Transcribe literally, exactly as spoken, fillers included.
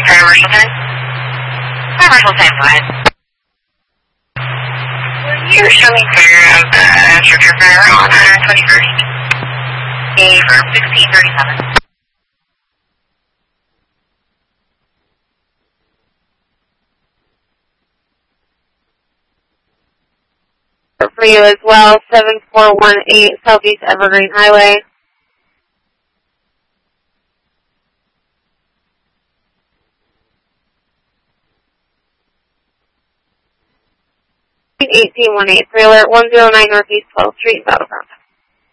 Sorry, Marshall ten. Hi, Marshall ten, go ahead. You're showing clear of the structure fire on uh, twenty-first. A firm sixteen thirty-seven. For you as well, seven four one eight Southeast Evergreen Highway. eighteen one eight three alert one zero nine Northeast twelfth Street, Battleground.